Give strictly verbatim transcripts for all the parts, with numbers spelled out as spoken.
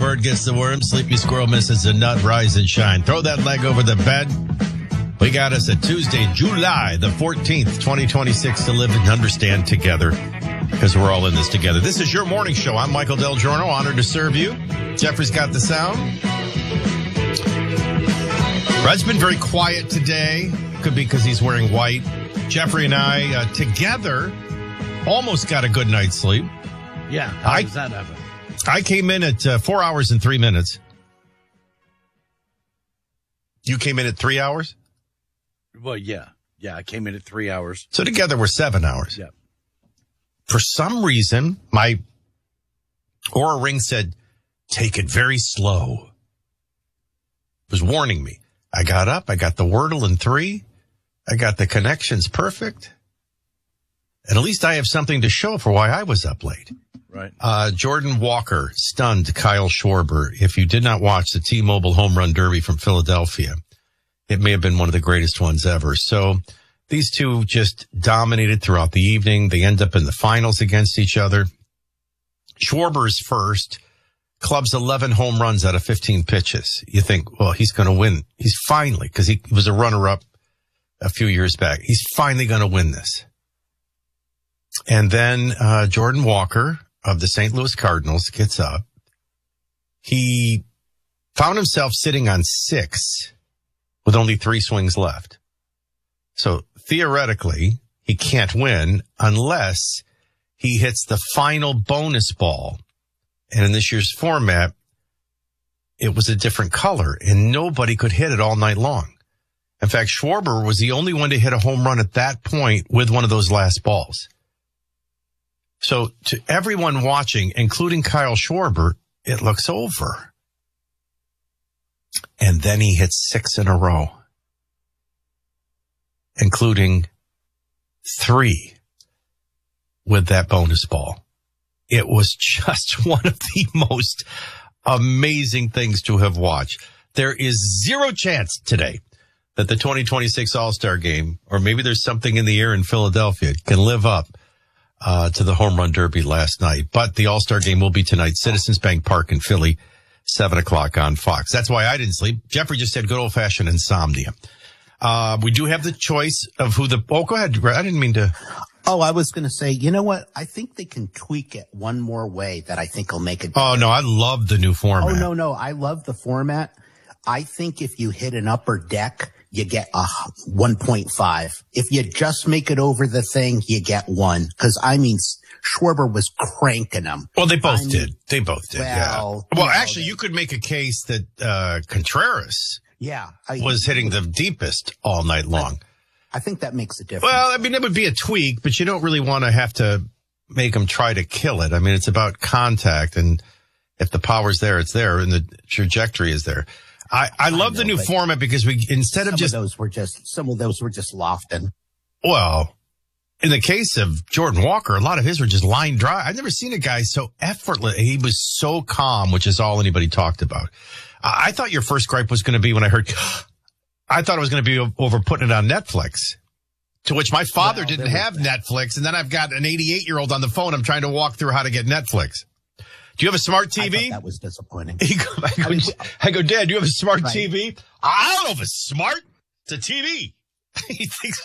bird gets the worm, sleepy squirrel misses the nut, rise and shine. Throw that leg over the bed. We got us at Tuesday, July the fourteenth, twenty twenty-six to live and understand together because we're all in this together. This is your morning show. I'm Michael Del Giorno, honored to serve you. Jeffrey's got the sound. Red's been very quiet today. Could be because he's wearing white. Jeffrey and I uh, together almost got a good night's sleep. Yeah, how I, does that happen? I came in at uh, four hours and three minutes. You came in at three hours? Well, yeah. Yeah, I came in at three hours. So together we're seven hours. Yeah. For some reason, my Oura Ring said, take it very slow. It was warning me. I got up. I got the Wordle in three. I got the connections perfect. And at least I have something to show for why I was up late. Right. Uh, Jordan Walker stunned Kyle Schwarber. If you did not watch the T-Mobile Home Run Derby from Philadelphia, it may have been one of the greatest ones ever. So these two just dominated throughout the evening. They end up in the finals against each other. Schwarber's first, clubs eleven home runs out of fifteen pitches. You think, well, he's going to win. He's finally, because he was a runner-up a few years back. He's finally going to win this. And then uh Jordan Walker of the Saint Louis Cardinals gets up. He found himself sitting on six with only three swings left. So theoretically, he can't win unless he hits the final bonus ball. And in this year's format, it was a different color, and nobody could hit it all night long. In fact, Schwarber was the only one to hit a home run at that point with one of those last balls. So to everyone watching, including Kyle Schwarber, it looks over. And then he hits six in a row, including three with that bonus ball. It was just one of the most amazing things to have watched. There is zero chance today that the twenty twenty-six All-Star Game, or maybe there's something in the air in Philadelphia, can live up uh, to the Home Run Derby last night. But the All-Star Game will be tonight, Citizens Bank Park in Philly, seven o'clock on Fox. That's why I didn't sleep. Jeffrey just said good old-fashioned insomnia. Uh, we do have the choice of who the... Oh, go ahead. I didn't mean to... Oh, I was going to say, you know what? I think they can tweak it one more way that I think will make it. Oh, no, I love the new format. Oh, no, no. I love the format. I think if you hit an upper deck, you get a one point five. If you just make it over the thing, you get one. Because, I mean, Schwarber was cranking them. Well, they both I mean, did. They both did, well, yeah. Well, you know, actually, you could make a case that uh Contreras yeah, I, was hitting the deepest all night long. I think that makes a difference. Well, I mean, it would be a tweak, but you don't really want to have to make them try to kill it. I mean, it's about contact, and if the power's there, it's there, and the trajectory is there. I, I love I know, the new format because we, instead of just... Some of those were just, some of those were just lofting. Well, in the case of Jordan Walker, a lot of his were just line drive. I've never seen a guy so effortless. He was so calm, which is all anybody talked about. I, I thought your first gripe was going to be when I heard... I thought it was going to be over putting it on Netflix, to which my father well, didn't have that. Netflix. And then I've got an eighty-eight-year-old on the phone. I'm trying to walk through how to get Netflix. Do you have a smart T V? I thought that was disappointing. He go, I, go, I, mean, I go, Dad, do you have a smart right. T V? I don't know if it's smart. It's a T V. He thinks.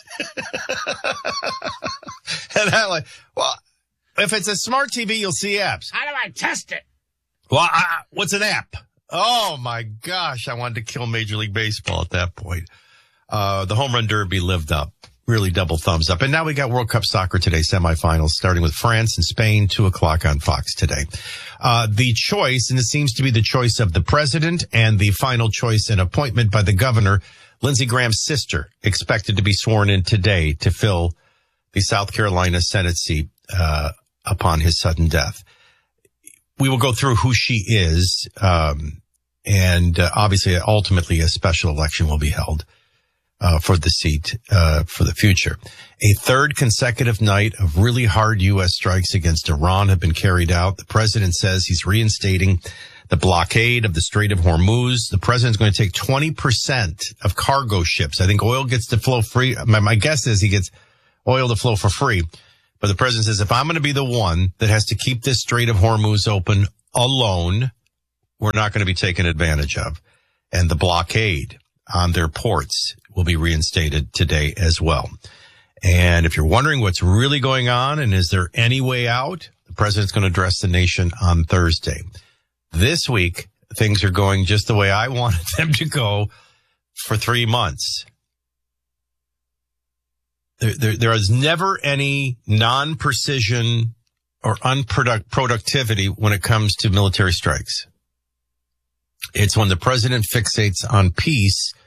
And I'm like, well, if it's a smart T V, you'll see apps. How do I test it? Well, I, what's an app? Oh, my gosh. I wanted to kill Major League Baseball at that point. Uh, the Home Run Derby lived up. Really double thumbs up. And now we got World Cup soccer today, semifinals, starting with France and Spain, two o'clock on Fox today. Uh, the choice, and it seems to be the choice of the president and the final choice and appointment by the governor, Lindsey Graham's sister, expected to be sworn in today to fill the South Carolina Senate seat, uh, upon his sudden death. We will go through who she is, um, and uh, obviously, ultimately, a special election will be held uh, for the seat uh, for the future. A third consecutive night of really hard U S strikes against Iran have been carried out. The president says he's reinstating the blockade of the Strait of Hormuz. The president's going to take twenty percent of cargo ships. I think oil gets to flow free. My, my guess is he gets oil to flow for free. But the president says, if I'm going to be the one that has to keep this Strait of Hormuz open alone, were not going to be taken advantage of. And the blockade on their ports will be reinstated today as well. And if you're wondering what's really going on and is there any way out, the president's going to address the nation on Thursday. This week, things are going just the way I wanted them to go for three months. There, there, there is never any non-precision or unproduct productivity when it comes to military strikes. It's when the president fixates on peace